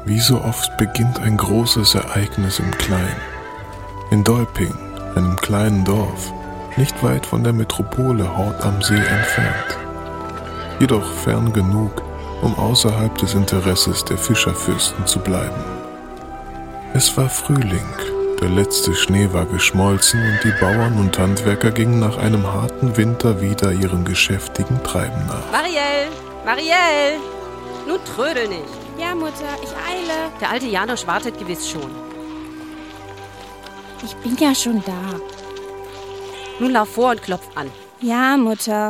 Wie so oft beginnt ein großes Ereignis im Kleinen. In Dolping, einem kleinen Dorf, nicht weit von der Metropole Hort am See entfernt. Jedoch fern genug, um außerhalb des Interesses der Fischerfürsten zu bleiben. Es war Frühling, der letzte Schnee war geschmolzen und die Bauern und Handwerker gingen nach einem harten Winter wieder ihrem geschäftigen Treiben nach. Marielle, nun trödel nicht. Ja, Mutter, ich eile. Der alte Janosch wartet gewiss schon. Ich bin ja schon da. Nun lauf vor und klopf an. Ja, Mutter.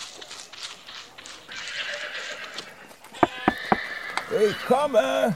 Ich komme.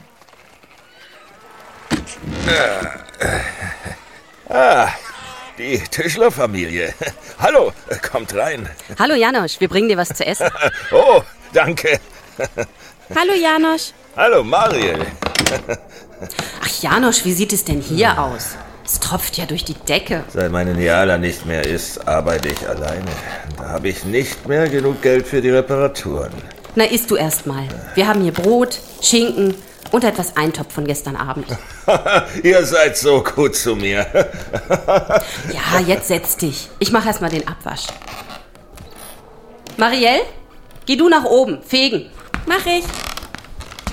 Die Tischlerfamilie. Hallo, kommt rein. Hallo Janosch, wir bringen dir was zu essen. Oh, danke. Hallo, Janosch. Hallo, Mariel. Ach Janosch, wie sieht es denn hier aus? Es tropft ja durch die Decke. Seit meine Niala nicht mehr ist, arbeite ich alleine. Da habe ich nicht mehr genug Geld für die Reparaturen. Na, isst du erst mal. Wir haben hier Brot, Schinken und etwas Eintopf von gestern Abend. Ihr seid so gut zu mir. Ja, jetzt setz dich. Ich mache erst mal den Abwasch. Marielle, geh du nach oben, fegen. Mach ich.